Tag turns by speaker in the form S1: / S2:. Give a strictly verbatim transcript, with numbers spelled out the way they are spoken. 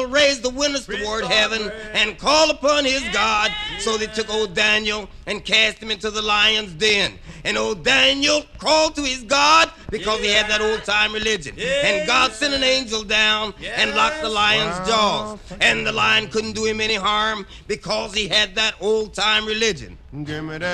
S1: raised the windows toward heaven and called upon his God. So they took old Daniel and cast him into the lion's den. And old Daniel crawled to his God because he had that old-time religion. And God sent an angel down and locked the lion's jaws. And the lion couldn't do him any harm because he had that old-time religion. Give me that.